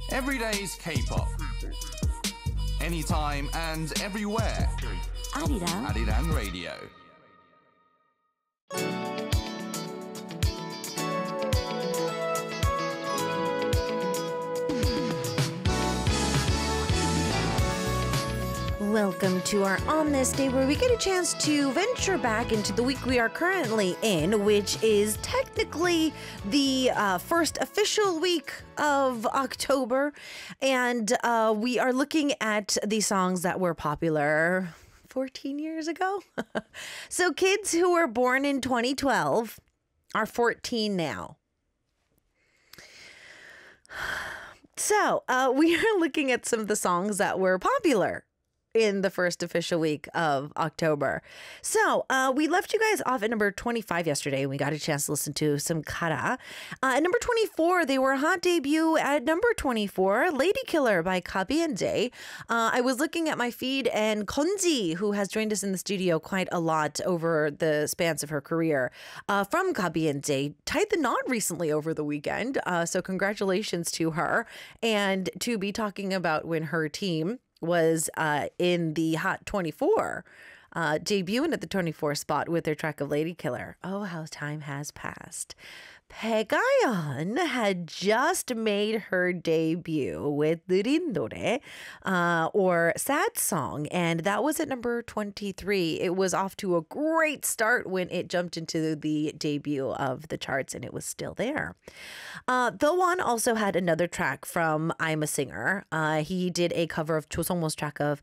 Every day's K-pop. Anytime and everywhere. Arirang Radio. Welcome to our On This Day, where we get a chance to venture back into the week we are currently in, which is technically the first official week of October. And we are looking at the songs that were popular 14 years ago. So kids who were born in 2012 are 14 now. So we are looking at some of the songs that were popular in the first official week of October. So we left you guys off at number 25 yesterday, and we got a chance to listen to some Kara. At number 24, they were a hot debut. At number 24, Lady Killer by Gabi and Jae. I was looking at my feed, and Konji, who has joined us in the studio quite a lot over the spans of her career, from Gabi and Jae, tied the knot recently over the weekend. So congratulations to her, and to be talking about when her team was in the Hot 24, debuting at the 24 spot with their track of Lady Killer. Oh, how time has passed. Baekhyun had just made her debut with 느린 노래, or Sad Song, and that was at number 23. It was off to a great start when it jumped into the debut of the charts, and it was still there. The One also had another track from I'm a Singer. He did a cover of Cho Sung-mo's track of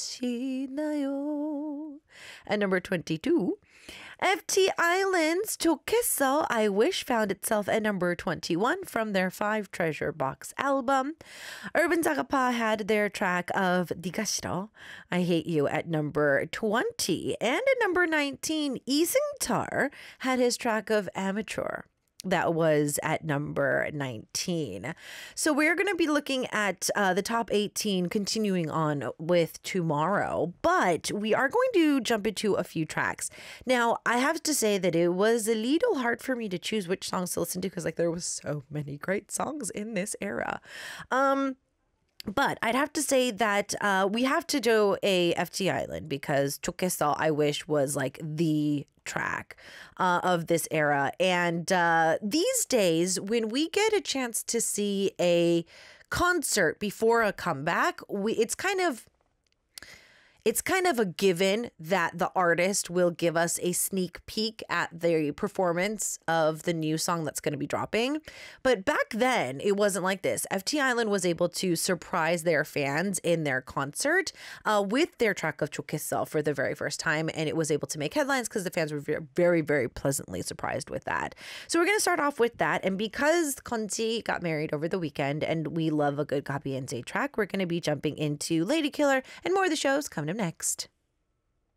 아시나요? At number 22. FT Island's 좋겠어, I Wish found itself at number 21 from their 5 Treasure Box album. Urban Zakapa had their track of 네가 싫어, I Hate You at number 20. And at number 19, Lee Seung-tar had his track of Amateur. That was at number 19. So we're going to be looking at the top 18 continuing on with tomorrow, but we are going to jump into a few tracks. Now, I have to say that it was a little hard for me to choose which songs to listen to because there was so many great songs in this era. But I'd have to say that we have to do a FT Island because 좋겠어, I Wish was like the track of this era. And these days, when we get a chance to see a concert before a comeback, it's kind of a given that the artist will give us a sneak peek at the performance of the new song that's going to be dropping. But back then, it wasn't like this. FT Island was able to surprise their fans in their concert with their track of 좋겠어 for the very first time. And it was able to make headlines because the fans were very, very pleasantly surprised with that. So we're going to start off with that. And because Konji got married over the weekend and we love a good Gabi and Jae track, we're going to be jumping into Lady Killer and more of the shows coming up next.